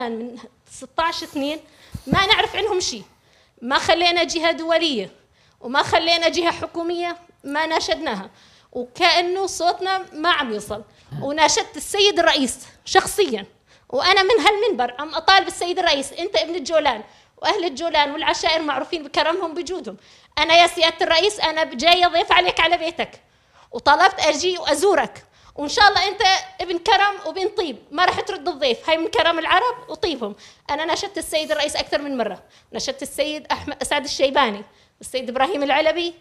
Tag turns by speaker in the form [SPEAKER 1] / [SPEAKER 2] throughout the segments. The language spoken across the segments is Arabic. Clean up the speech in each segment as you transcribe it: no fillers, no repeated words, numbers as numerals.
[SPEAKER 1] من 16/2 ما نعرف عنهم شيء، ما خلينا جهة دولية وما خلينا جهة حكومية ما ناشدناها، وكأنه صوتنا ما عم يوصل. وناشدت السيد الرئيس شخصيا، وأنا من هالمنبر عم أطالب السيد الرئيس، أنت ابن الجولان وأهل الجولان والعشائر معروفين بكرمهم بجودهم. أنا يا سيادة الرئيس أنا جاية ضيف عليك على بيتك، وطلبت أجي وأزورك، وإن شاء الله أنت ابن كرم وابن طيب ما راح ترد الضيف، هاي من كرم العرب وطيبهم. أنا ناشدت السيد الرئيس أكثر من مرة، ناشدت السيد أحمد سعد الشيباني والسيد إبراهيم العلبي،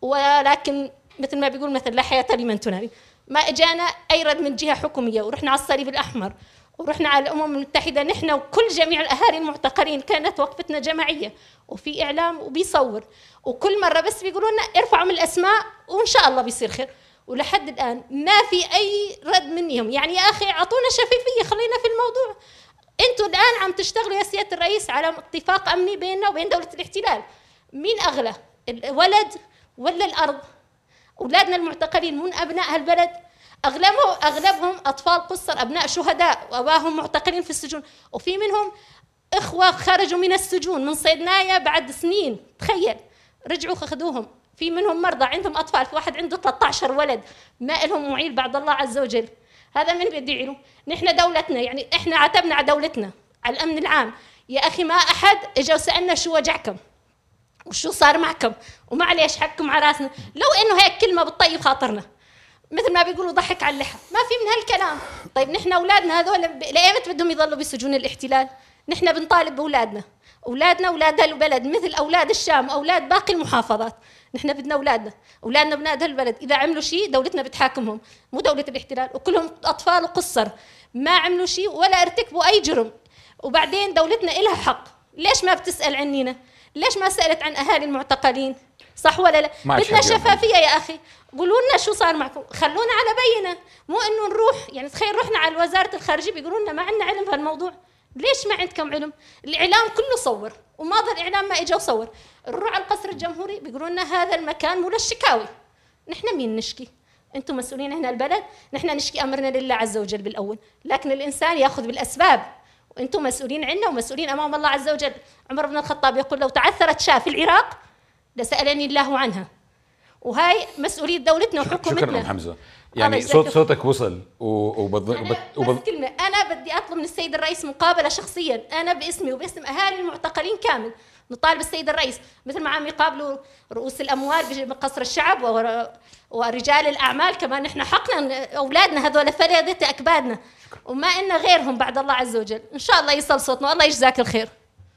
[SPEAKER 1] ولكن مثل ما بيقول مثل لا حياة لمن تنادي، ما إجانا أي رد من جهة حكومية. ورحنا على الصليب الأحمر ورحنا على الأمم المتحدة، نحن وكل جميع الأهالي المعتقلين، كانت وقفتنا جماعية وفي إعلام وبيصور، وكل مرة بس بيقولوا لنا ارفعوا من الأسماء وإن شاء الله بيصير خير. ولحد الآن ما في أي رد منهم. يعني يا أخي أعطونا شفافية، خلينا في الموضوع. أنتوا الآن عم تشتغلوا يا سيادة الرئيس على اتفاق أمني بيننا وبين دولة الاحتلال. مين أغلى، الولد ولا الأرض؟ أولادنا المعتقلين من أبناء هالبلد أغلبهم أطفال قصر، أبناء شهداء وأباهم معتقلين في السجون، وفي منهم إخوة خرجوا من السجون من صيدنايا بعد سنين، تخيل رجعوا أخذوهم. في منهم مرضى عندهم أطفال، في واحد عنده 13 ولد ما لهم معيل بعد الله عز وجل. هذا من بيدعي له؟ نحن دولتنا، يعني إحنا عتبنا على دولتنا على الأمن العام. يا أخي ما أحد إجا وسألنا شو وجعكم وشو صار معكم ومعليش حقكم على راسنا، لو إنه هيك كلمة بتطيب خاطرنا، مثل ما بيقولوا ضحك على اللحى، ما في من هالكلام. طيب نحن أولادنا هذول لأيمت بدهم يضلوا بسجون الاحتلال؟ نحن بنطالب بأولادنا، أولادنا أولاد هالبلد مثل أولاد الشام وأولاد باقي المحافظات. نحن بدنا أولادنا بنات هالبلد، إذا عملوا شيء دولتنا بتحاكمهم، مو دولة الاحتلال، وكلهم أطفال وقصر ما عملوا شيء ولا ارتكبوا أي جرم. وبعدين دولتنا إلها حق، ليش ما بتسأل عنينا؟ ليش ما سألت عن أهالي المعتقلين؟ صح ولا لا؟ بدنا شفافية يا أخي، قولوا لنا شو صار معكم، خلونا على بينة، مو إنه نروح. يعني تخيل رحنا على وزارة الخارجية بيقولوا لنا ما عندنا علم بهالموضوع. ليش ما عندكم علم؟ الإعلام كله صور، وماضي الإعلام ما إجا وصور. نروح على القصر الجمهوري بيقولوا لنا هذا المكان مو للشكاوي. نحن مين نشكي؟ أنتم مسؤولين هنا البلد، نحن نشكي أمرنا لله عز وجل بالأول، لكن الإنسان يأخذ بالأسباب، وأنتم مسؤولين عنا ومسؤولين أمام الله عز وجل. عمر بن الخطاب يقول لو تعثرت شاة في العراق لسألني الله عنها، وهي مسؤولية دولتنا وحكومتنا.
[SPEAKER 2] شكرا حمزة، يعني صوتك وصل
[SPEAKER 1] بس كلمة، أنا بدي أطلب من السيد الرئيس مقابلة شخصيا، أنا باسمي وباسم أهالي المعتقلين كامل نطالب السيد الرئيس مثل ما عم يقابلوا رؤوس الأموال بقصر الشعب ورجال الأعمال، كمان نحن حقنا أولادنا هذول فريضة أكبادنا، وما إن غيرهم بعد الله عز وجل. إن شاء الله يصل صوتنا، الله يجزاك الخير.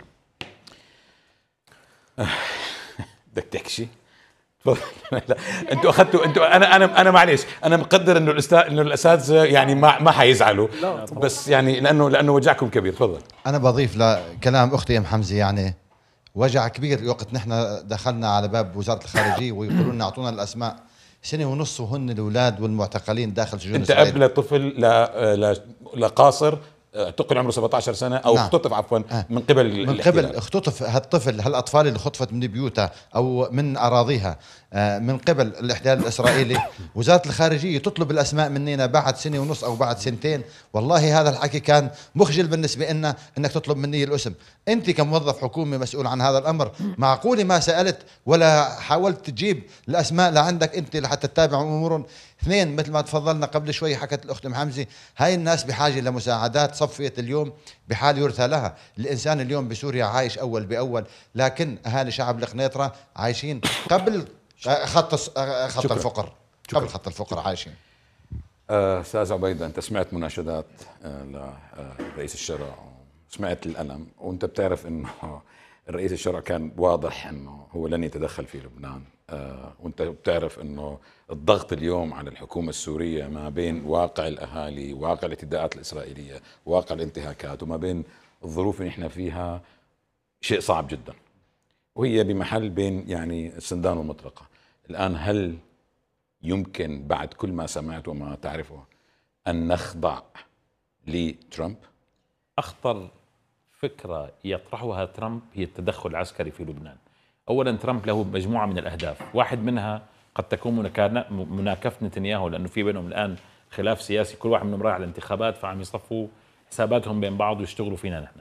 [SPEAKER 2] بدك تحكي شيء؟ انتوا اخذتوا انا معلش، انا مقدر انه الاساتذه يعني ما حيزعلوا، بس يعني لانه وجعكم كبير. تفضل.
[SPEAKER 3] انا بضيف لكلام اختي ام حمزه، يعني وجع كبير وقت نحن دخلنا على باب وزاره الخارجيه ويقولوا لنا اعطونا الاسماء، سنه ونص وهن الاولاد والمعتقلين داخل سجون
[SPEAKER 2] انت قبل طفل لقاصر اعتقل عمره 17 سنة أو اختطف عفوا من قبل
[SPEAKER 3] اختطف هالطفل، هالأطفال اللي خطفت من بيوتها أو من أراضيها من قبل الاحتلال الإسرائيلي. وزارة الخارجية تطلب الأسماء مننا بعد سنة ونص أو بعد سنتين. والله هذا الحكي كان مخجل بالنسبة لنا، إنك تطلب مني الاسم. أنت كموظف حكومي مسؤول عن هذا الأمر، معقولة ما سألت ولا حاولت تجيب الأسماء لعندك أنت لحتى تتابع أمورهم؟ اثنين، مثل ما تفضلنا قبل شوي حكت الأخت أم حمزة، هاي الناس بحاجة لمساعدات صفية اليوم بحال يرثى لها. الإنسان اليوم بسوريا عايش أول بأول، لكن أهالي شعب القنيطرة عايشين قبل خط الفقر. قبل خط الفقر عايشين.
[SPEAKER 2] أستاذ عبيدة، أنت سمعت مناشدات لرئيس الشرع، سمعت الألم، وأنت بتعرف أنه الرئيس الشرع كان واضح أنه هو لن يتدخل في لبنان، وأنت بتعرف أنه الضغط اليوم على الحكومة السورية ما بين واقع الأهالي، واقع الاعتداءات الإسرائيلية، واقع الانتهاكات، وما بين الظروف اللي احنا فيها شيء صعب جدا، وهي بمحل بين يعني السندان والمطرقة. الآن هل يمكن بعد كل ما سمعت وما تعرفه أن نخضع لترامب؟
[SPEAKER 4] أخطر فكرة يطرحها ترامب هي التدخل العسكري في لبنان. أولا ترامب له مجموعة من الأهداف، واحد منها قد تكون مناكفة نتنياهو، لأنه في بينهم الآن خلاف سياسي، كل واحد منهم رايح على الانتخابات، فعم يصفوا حساباتهم بين بعض ويشتغلوا فينا نحن.